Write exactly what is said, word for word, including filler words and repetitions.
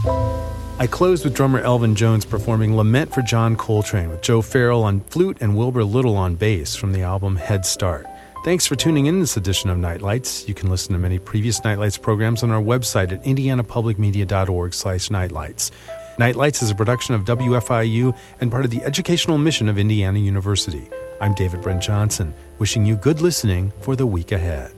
I closed with drummer Elvin Jones performing Lament for John Coltrane with Joe Farrell on flute and Wilbur Little on bass from the album Head Start. Thanks for tuning in this edition of Nightlights. You can listen to many previous Nightlights programs on our website at indianapublicmedia.org slash nightlights. Nightlights is a production of W F I U and part of the educational mission of Indiana University. I'm David Brent Johnson, wishing you good listening for the week ahead.